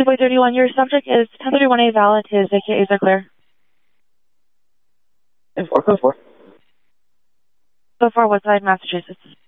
Boy 31, your subject is 1031A valid. His AKAs are clear. And 4 code 4. So far, what side, Massachusetts?